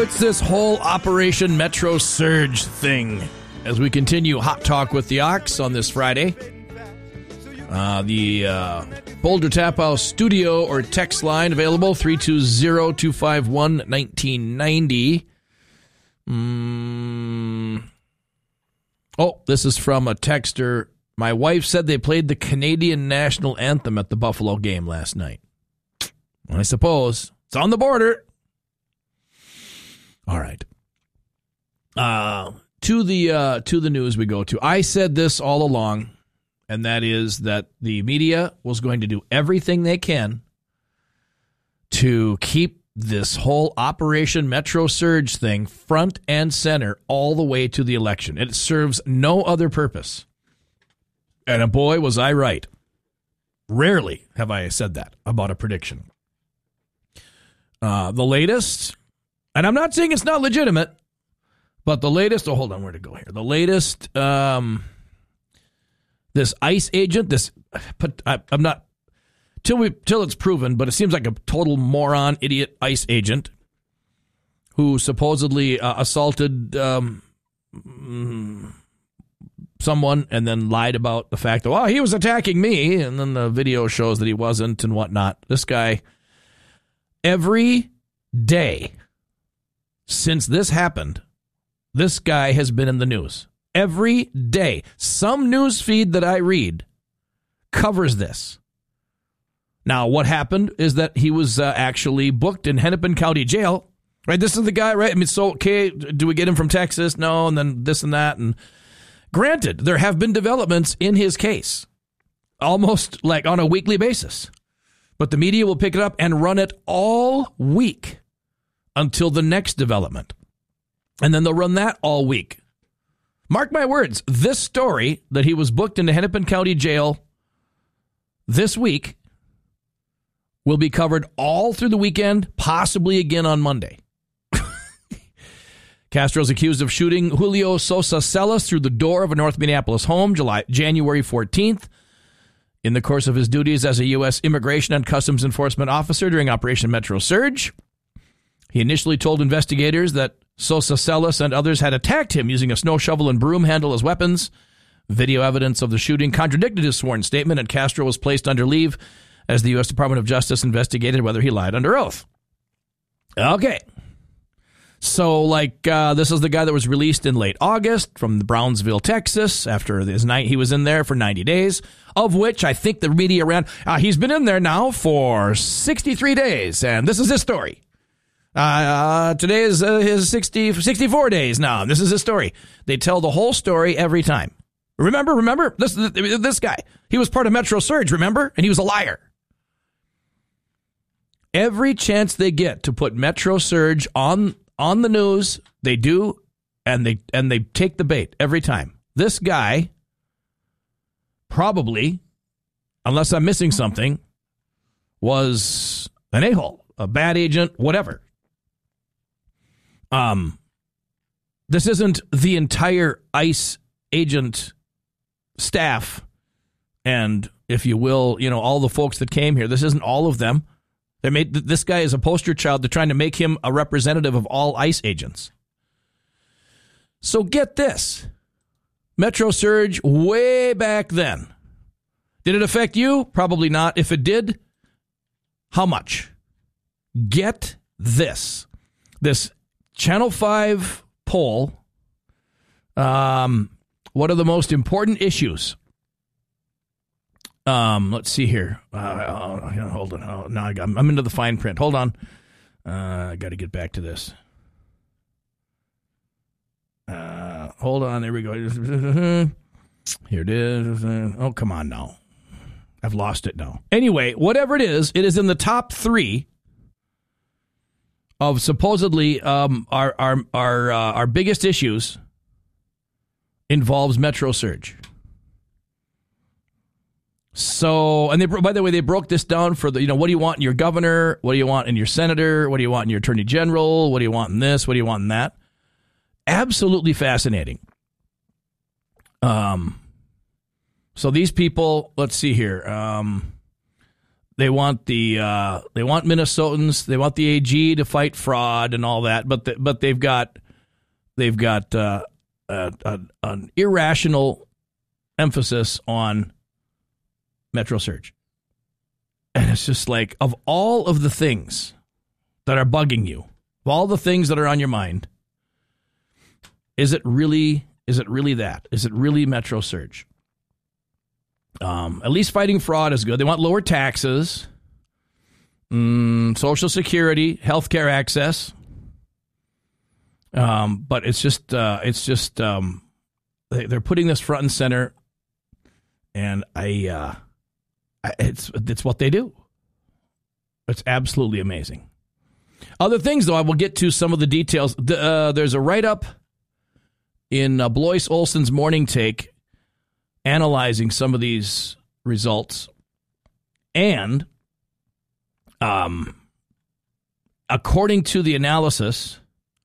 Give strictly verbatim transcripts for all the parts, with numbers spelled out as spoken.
it's this whole Operation Metro Surge thing as we continue Hot Talk with the Ox on this Friday. Uh, the uh, Boulder Tap House studio or text line available, three two zero, two five one, one nine nine zero. Mm. Oh, this is from a texter. My wife said they played the Canadian national anthem at the Buffalo game last night. I suppose. It's on the border. All right. Uh, to the uh, to the news we go to. I said this all along, and that is that the media was going to do everything they can to keep this whole Operation Metro Surge thing front and center all the way to the election. It serves no other purpose. And boy, was I right. Rarely have I said that about a prediction. Uh, the latest, and I'm not saying it's not legitimate, but the latest, oh, hold on, where to go here? The latest, um, this ICE agent, this, I, I'm not, till we, till it's proven, but it seems like a total moron, idiot ICE agent who supposedly uh, assaulted um, someone and then lied about the fact that, well, he was attacking me, and then the video shows that he wasn't and whatnot. This guy, every day since this happened, this guy has been in the news. Every day. Some news feed that I read covers this. Now, what happened is that he was uh, actually booked in Hennepin County Jail. Right? This is the guy, right? I mean, so, okay, do we get him from Texas? No, and then this and that. And granted, there have been developments in his case, almost like on a weekly basis. But the media will pick it up and run it all week until the next development. And then they'll run that all week. Mark my words, this story that he was booked into Hennepin County Jail this week will be covered all through the weekend, possibly again on Monday. Castro's accused of shooting Julio Sosa Celis through the door of a North Minneapolis home July, January fourteenth. In the course of his duties as a U S Immigration and Customs Enforcement officer during Operation Metro Surge, he initially told investigators that Sosa Celis and others had attacked him using a snow shovel and broom handle as weapons. Video evidence of the shooting contradicted his sworn statement, and Castro was placed under leave as the U S Department of Justice investigated whether he lied under oath. Okay. So, like, uh, this is the guy that was released in late August from Brownsville, Texas, after his night. He was in there for ninety days, of which I think the media ran. Uh, he's been in there now for sixty-three days, and this is his story. Uh, uh, today is uh, his sixty, sixty-four days now. This is his story. They tell the whole story every time. Remember, remember, this, this guy, he was part of Metro Surge, remember? And he was a liar. Every chance they get to put Metro Surge on on the news, they do, and they and they take the bait every time. This guy probably, unless I'm missing something, was an a-hole, a bad agent, whatever. Um, this isn't the entire ICE agent staff, and if you will, you know, all the folks that came here. This isn't all of them. They made this guy is a poster child. They're trying to make him a representative of all ICE agents. So get this. Metro Surge way back then. Did it affect you? Probably not. If it did, how much? Get this. This Channel five poll. Um, what are the most important issues? Um, let's see here. Uh, uh, hold on. Oh, now I got, I'm into the fine print. Hold on. Uh, I got to get back to this. Uh, hold on. There we go. Here it is. Oh, come on now. I've lost it now. Anyway, whatever it is, it is in the top three of supposedly um, our our our uh, our biggest issues involves Metro Surge. So, and they, by the way, they broke this down for the, you know, what do you want in your governor? What do you want in your senator? What do you want in your attorney general? What do you want in this? What do you want in that? Absolutely fascinating. Um, so these people, let's see here. Um, They want the uh, they want Minnesotans. They want the A G to fight fraud and all that. But the, but they've got they've got uh, a, a, an irrational emphasis on Metro Surge, and it's just like, of all of the things that are bugging you, of all the things that are on your mind, is it really is it really that? Is it really Metro Surge? Um, at least fighting fraud is good. They want lower taxes, mm, Social Security, healthcare access. Um, but it's just, uh, it's just, um, they, they're putting this front and center, and I, uh, I, it's, it's what they do. It's absolutely amazing. Other things, though, I will get to some of the details. The, uh, there's a write-up in uh, Blois Olson's Morning Take analyzing some of these results, and um, according to the analysis,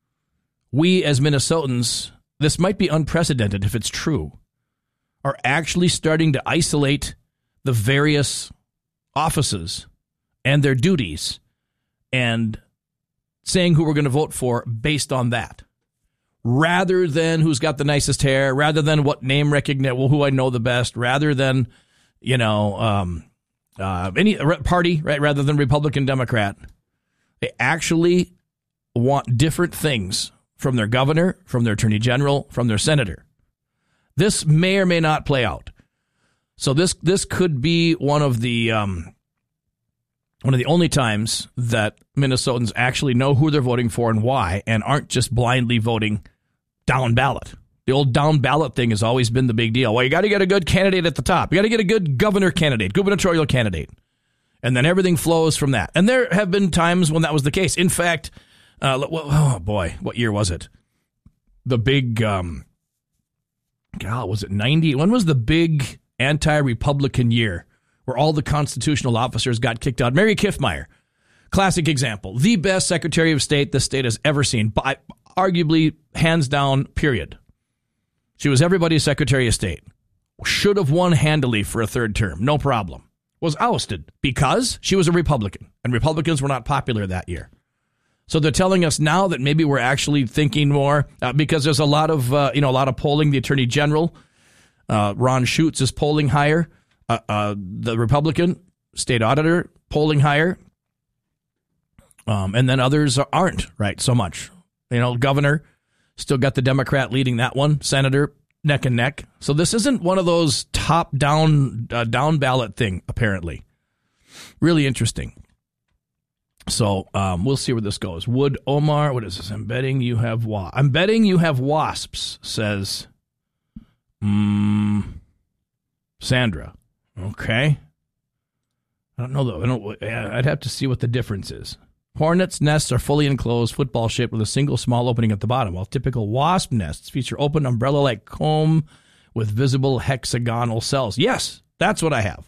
we as Minnesotans, this might be unprecedented if it's true, are actually starting to isolate the various offices and their duties and saying who we're going to vote for based on that, rather than who's got the nicest hair, rather than what name recognition, well, who I know the best, rather than, you know, um, uh, any party, right? Rather than Republican, Democrat. They actually want different things from their governor, from their attorney general, from their senator. This may or may not play out. So this this could be one of the um, one of the only times that Minnesotans actually know who they're voting for and why, and aren't just blindly voting down ballot. The old down ballot thing has always been the big deal. Well, you got to get a good candidate at the top. You got to get a good governor candidate, gubernatorial candidate. And then everything flows from that. And there have been times when that was the case. In fact, uh, oh boy, what year was it? The big, um, God, was it ninety? When was the big anti-Republican year where all the constitutional officers got kicked out? Mary Kiffmeyer, classic example. The best Secretary of State this state has ever seen, by, arguably, hands down, period. She was everybody's Secretary of State. Should have won handily for a third term, no problem. Was ousted because she was a Republican, and Republicans were not popular that year. So they're telling us now that maybe we're actually thinking more, uh, because there's a lot of, uh, you know, a lot of polling. The Attorney General, uh, Ron Schutz, is polling higher. Uh, uh, the Republican state auditor polling higher. Um, and then others aren't, right, so much. You know, governor, still got the Democrat leading that one. Senator, neck and neck. So this isn't one of those top-down, uh, down ballot thing, apparently. Really interesting. So um, we'll see where this goes. Would Omar, what is this? I'm betting you have wa- I'm betting you have wasps, says um, Sandra. Okay. I don't know, though. I don't, I'd have to see what the difference is. Hornets' nests are fully enclosed, football-shaped, with a single small opening at the bottom, while typical wasp nests feature open umbrella-like comb with visible hexagonal cells. Yes, that's what I have.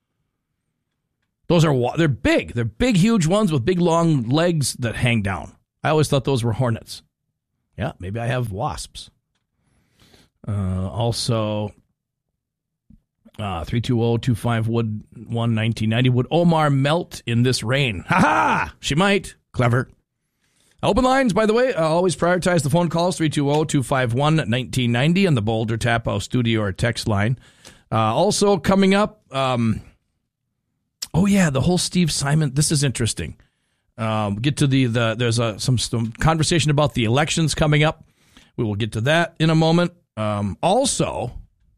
Those are, they're big. They're big, huge ones with big, long legs that hang down. I always thought those were hornets. Yeah, maybe I have wasps. Uh, also, uh, three two zero two five Wood one nineteen ninety. Would Omar melt in this rain? Ha ha! She might. Clever. Open lines, by the way. Uh, always prioritize the phone calls, three two zero two five one nineteen ninety on the Boulder Tap House studio or text line. Uh, also coming up, um, oh, yeah, the whole Steve Simon. This is interesting. Um, get to the, the there's a, some, some conversation about the elections coming up. We will get to that in a moment. Um, also,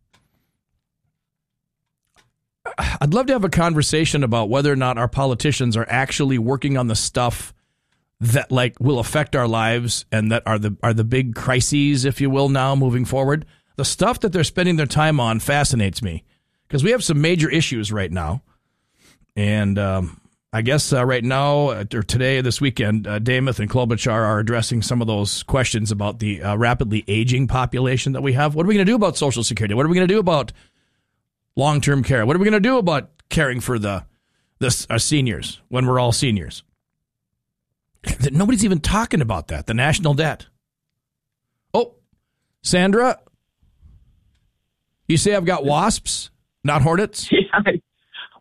I'd love to have a conversation about whether or not our politicians are actually working on the stuff that, like, will affect our lives and that are the are the big crises, if you will, now moving forward. The stuff that they're spending their time on fascinates me, because we have some major issues right now. And um, I guess uh, right now, or today, this weekend, uh, Dameth and Klobuchar are addressing some of those questions about the uh, rapidly aging population that we have. What are we going to do about Social Security? What are we going to do about long-term care? What are we going to do about caring for the, the our seniors when we're all seniors? Nobody's even talking about that, the national debt. Oh, Sandra, you say I've got wasps, not hornets? Yeah.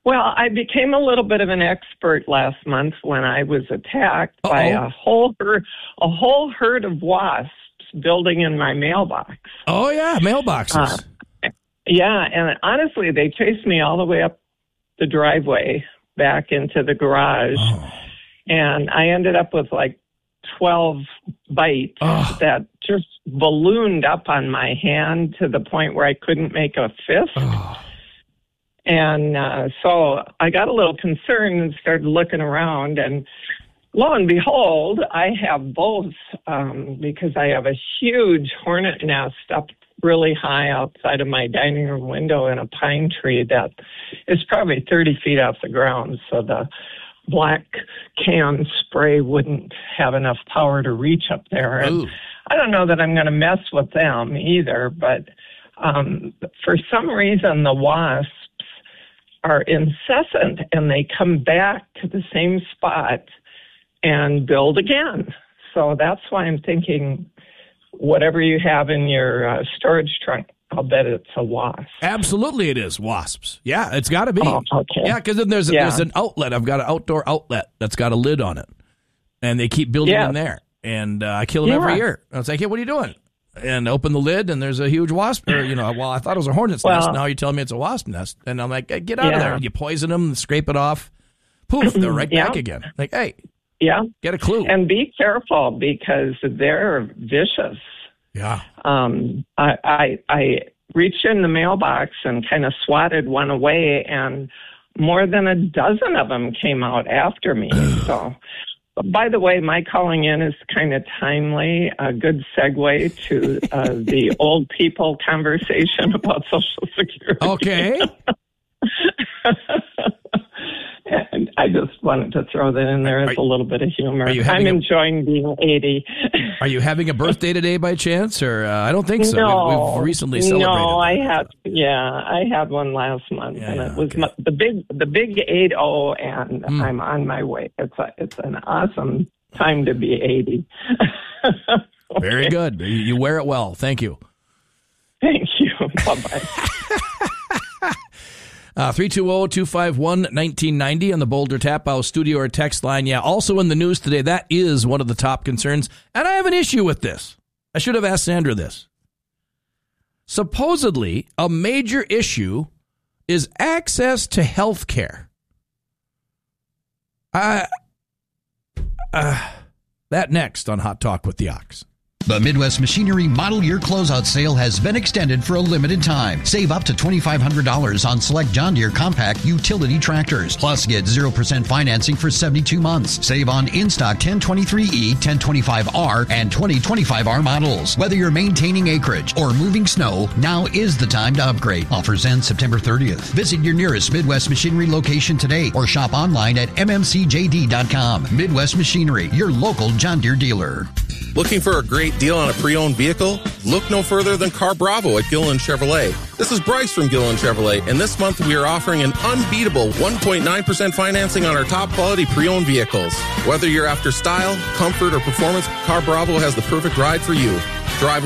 Well, I became a little bit of an expert last month when I was attacked Uh-oh. by a whole herd, a whole herd of wasps building in my mailbox. Oh, yeah, mailboxes. Uh, yeah, and honestly, they chased me all the way up the driveway back into the garage, oh. and I ended up with like twelve bites oh. that just ballooned up on my hand to the point where I couldn't make a fist. Oh. And uh, so I got a little concerned and started looking around, and lo and behold, I have both um, because I have a huge hornet nest up really high outside of my dining room window in a pine tree that is probably thirty feet off the ground. So the black can spray wouldn't have enough power to reach up there. And I don't know that I'm going to mess with them either, but um, for some reason the wasps are incessant and they come back to the same spot and build again. So that's why I'm thinking whatever you have in your uh, storage trunk, I'll bet it's a wasp. Absolutely it is wasps. Yeah, it's got to be. Oh, okay. Yeah, because then there's, yeah. there's an outlet. I've got an outdoor outlet that's got a lid on it. And they keep building yeah. in there. And uh, I kill them yeah. every year. I was like, hey, what are you doing? And open the lid, and there's a huge wasp. Or, you know, well, I thought it was a hornet's well, nest. Now you're telling me it's a wasp nest. And I'm like, get out yeah. of there. You poison them, scrape it off. Poof, they're right yeah. back again. Like, hey, yeah, get a clue. And be careful because they're vicious. Yeah. Um, I, I, I reached in the mailbox and kind of swatted one away, and more than a dozen of them came out after me. So, by the way, my calling in is kind of timely, a good segue to uh, the old people conversation about Social Security. Okay. And I just wanted to throw that in there as a little bit of humor. I'm enjoying a, being eighty. Are you having a birthday today by chance? Or uh, I don't think so. No, we've, we've recently celebrated. No, I that. had. Yeah, I had one last month, yeah, and it was okay. my, the big, the big eight zero, and mm. I'm on my way. It's a, it's an awesome time to be eighty. Okay. Very good. You, you wear it well. Thank you. Thank you. Bye bye. Uh, three two zero, two five one, one nine nine zero on the Boulder Tap House studio or text line. Yeah, also in the news today, that is one of the top concerns. And I have an issue with this. I should have asked Sandra this. Supposedly, a major issue is access to health care. Uh, uh, that next on Hot Talk with the Ox. The Midwest Machinery Model Year Closeout Sale has been extended for a limited time. Save up to twenty-five hundred dollars on select John Deere compact utility tractors. Plus, get zero percent financing for seventy-two months. Save on in-stock ten twenty-three E, ten twenty-five R, and twenty twenty-five R models. Whether you're maintaining acreage or moving snow, now is the time to upgrade. Offers end September thirtieth. Visit your nearest Midwest Machinery location today or shop online at m m c j d dot com. Midwest Machinery, your local John Deere dealer. Looking for a great deal on a pre-owned vehicle? Look no further than Car Bravo at Gilliland Chevrolet. This is Bryce from Gilliland Chevrolet, and this month we are offering an unbeatable one point nine percent financing on our top quality pre-owned vehicles. Whether you're after style, comfort, or performance, Car Bravo has the perfect ride for you. Drive